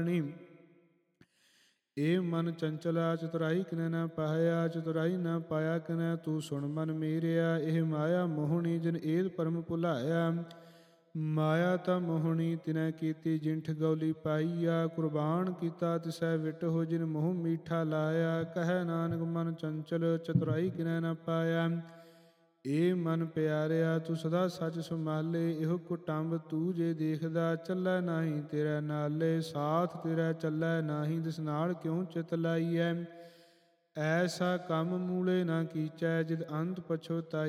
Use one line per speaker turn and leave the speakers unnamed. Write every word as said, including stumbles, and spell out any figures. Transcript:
ਏ ਮਨ ਚੰਚਲਾ ਚਤੁਰਾਈ ਕਿਨੈ ਨਾ ਪਾਇਆ, ਚਤੁਰਾਈ ਨਾ ਪਾਇਆ ਕਿਨੈ ਤੂੰ ਸੁਣ ਮਨ ਮੇਰਿਆ। ਇਹ ਮਾਇਆ ਮੋਹਣੀ ਜਿਨ ਏਦ ਪਰਮ ਭੁਲਾਇਆ, ਮਾਇਆ ਤਾਂ ਮੋਹਣੀ ਤਿਨੈ ਕੀਤੀ ਜਿਨ ਠਗੌਲੀ ਪਾਈਆ। ਕੁਰਬਾਨ ਕੀਤਾ ਤਿਸੈ ਵਿਟਹੁ ਜਿਨ ਮੋਹ ਮੀਠਾ ਲਾਇਆ, ਕਹੈ ਨਾਨਕ ਮਨ ਚੰਚਲ ਚਤੁਰਾਈ ਕਿਨੈ ਨਾ ਪਾਇਆ। ਏ ਮਨ ਪਿਆਰਿਆ ਤੂੰ ਸਦਾ ਸੱਚ ਸੰਭਾਲੇ, ਇਹੋ ਕੁਟੰਬ ਤੂੰ ਜੇ ਦੇਖਦਾ ਚੱਲੈ ਨਾਹੀ ਤੇਰੇ ਨਾਲੇ। ਸਾਥ ਤੇਰਾ ਚੱਲੈ ਨਾਹੀ ਤਿਸ ਨਾਲ ਕਿਉ ਚਿਤ ਲਾਈਐ, ਐਸਾ ਕੰਮ ਮੂਲੇ ਨਾ ਕੀਚੈ ਜਿਤ ਅੰਤ ਪਛੁਤਾਈ।